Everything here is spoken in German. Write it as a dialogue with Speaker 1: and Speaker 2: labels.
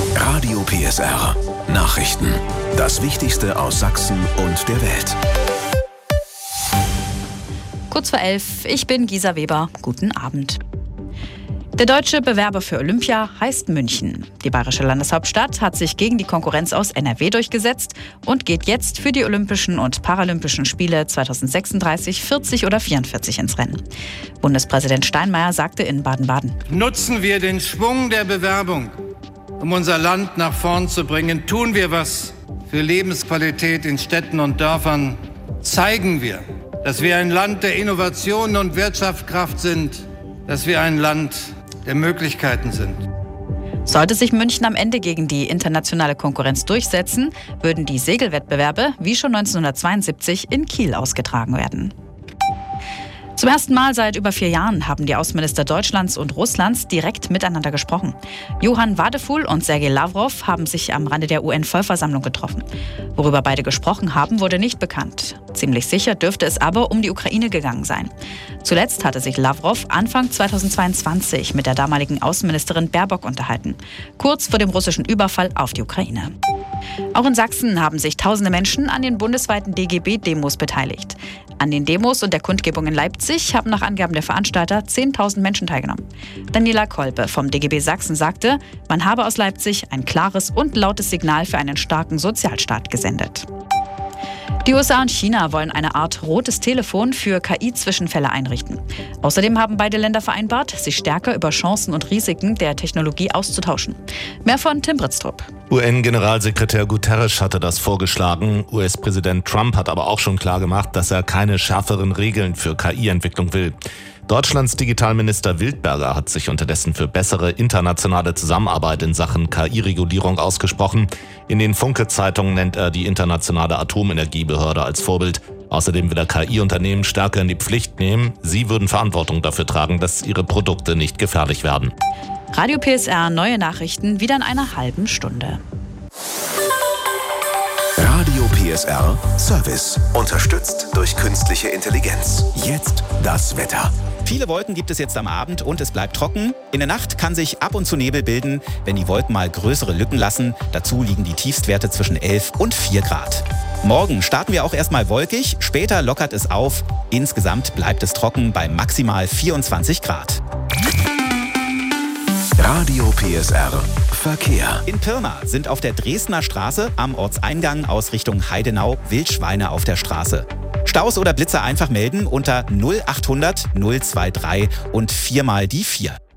Speaker 1: Radio PSR. Nachrichten. Das Wichtigste aus Sachsen und der Welt.
Speaker 2: Kurz vor 11, ich bin Gisa Weber. Guten Abend. Der deutsche Bewerber für Olympia heißt München. Die bayerische Landeshauptstadt hat sich gegen die Konkurrenz aus NRW durchgesetzt und geht jetzt für die Olympischen und Paralympischen Spiele 2036, 40 oder 44 ins Rennen. Bundespräsident Steinmeier sagte in Baden-Baden:
Speaker 3: Nutzen wir den Schwung der Bewerbung, um unser Land nach vorn zu bringen. Tun wir was für Lebensqualität in Städten und Dörfern. Zeigen wir, dass wir ein Land der Innovation und Wirtschaftskraft sind, dass wir ein Land der Möglichkeiten sind.
Speaker 2: Sollte sich München am Ende gegen die internationale Konkurrenz durchsetzen, würden die Segelwettbewerbe wie schon 1972 in Kiel ausgetragen werden. Zum ersten Mal seit über 4 Jahren haben die Außenminister Deutschlands und Russlands direkt miteinander gesprochen. Johann Wadefuhl und Sergei Lavrov haben sich am Rande der UN-Vollversammlung getroffen. Worüber beide gesprochen haben, wurde nicht bekannt. Ziemlich sicher dürfte es aber um die Ukraine gegangen sein. Zuletzt hatte sich Lavrov Anfang 2022 mit der damaligen Außenministerin Baerbock unterhalten, kurz vor dem russischen Überfall auf die Ukraine. Auch in Sachsen haben sich tausende Menschen an den bundesweiten DGB-Demos beteiligt. An den Demos und der Kundgebung in Leipzig haben nach Angaben der Veranstalter 10.000 Menschen teilgenommen. Daniela Kolbe vom DGB Sachsen sagte, man habe aus Leipzig ein klares und lautes Signal für einen starken Sozialstaat gesendet. Die USA und China wollen eine Art rotes Telefon für KI-Zwischenfälle einrichten. Außerdem haben beide Länder vereinbart, sich stärker über Chancen und Risiken der Technologie auszutauschen. Mehr von Tim Britztrup.
Speaker 4: UN-Generalsekretär Guterres hatte das vorgeschlagen. US-Präsident Trump hat aber auch schon klargemacht, dass er keine schärferen Regeln für KI-Entwicklung will. Deutschlands Digitalminister Wildberger hat sich unterdessen für bessere internationale Zusammenarbeit in Sachen KI-Regulierung ausgesprochen. In den Funke-Zeitungen nennt er die internationale Atomenergiebehörde als Vorbild. Außerdem will er KI-Unternehmen stärker in die Pflicht nehmen. Sie würden Verantwortung dafür tragen, dass ihre Produkte nicht gefährlich werden.
Speaker 2: Radio PSR, neue Nachrichten, wieder in einer halben Stunde.
Speaker 1: Radio PSR Service. Unterstützt durch künstliche Intelligenz. Jetzt das Wetter.
Speaker 5: Viele Wolken gibt es jetzt am Abend und es bleibt trocken. In der Nacht kann sich ab und zu Nebel bilden, wenn die Wolken mal größere Lücken lassen. Dazu liegen die Tiefstwerte zwischen 11 und 4 Grad. Morgen starten wir auch erstmal wolkig, später lockert es auf. Insgesamt bleibt es trocken bei maximal 24 Grad.
Speaker 1: Radio PSR Verkehr.
Speaker 5: In Pirna sind auf der Dresdner Straße am Ortseingang aus Richtung Heidenau Wildschweine auf der Straße. Staus oder Blitzer einfach melden unter 0800 023 und 4 mal die 4.